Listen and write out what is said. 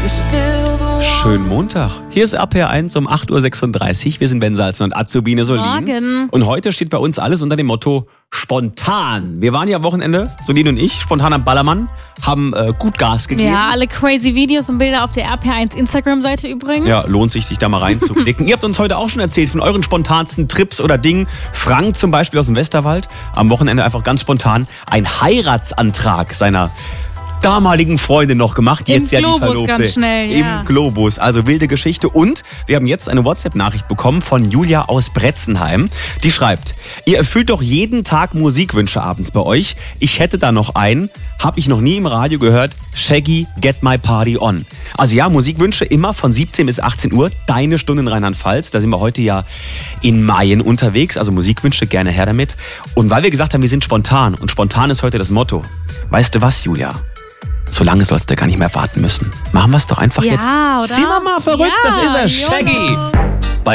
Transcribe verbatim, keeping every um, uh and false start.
Schönen Montag. Hier ist R P R eins um acht Uhr sechsunddreißig. Wir sind Ben Salzen und Azubine Solin. Morgen. Und heute steht bei uns alles unter dem Motto spontan. Wir waren ja am Wochenende, Solin und ich, spontan am Ballermann, haben äh, gut Gas gegeben. Ja, alle crazy Videos und Bilder auf der R P R eins Instagram-Seite übrigens. Ja, lohnt sich, sich da mal reinzuklicken. Ihr habt uns heute auch schon erzählt von euren spontansten Trips oder Dingen. Frank zum Beispiel aus dem Westerwald, am Wochenende einfach ganz spontan einen Heiratsantrag seiner damaligen Freundin noch gemacht, jetzt Im ja Globus die Verlobte. ganz schnell, ja. Im Globus, also wilde Geschichte. Und wir haben jetzt eine WhatsApp-Nachricht bekommen von Julia aus Bretzenheim. Die schreibt, ihr erfüllt doch jeden Tag Musikwünsche abends bei euch. Ich hätte da noch einen, habe ich noch nie im Radio gehört, Shaggy, Get My Party On. Also ja, Musikwünsche immer von siebzehn bis achtzehn Uhr, deine Stunde in Rheinland-Pfalz. Da sind wir heute ja in Mayen unterwegs, also Musikwünsche, gerne her damit. Und weil wir gesagt haben, wir sind spontan und spontan ist heute das Motto. Weißt du was, Julia? So lange sollst du gar nicht mehr warten müssen. Machen wir es doch einfach ja, jetzt. Oder? Zieh mal mal verrückt, ja, das ist er, Shaggy. Jolo.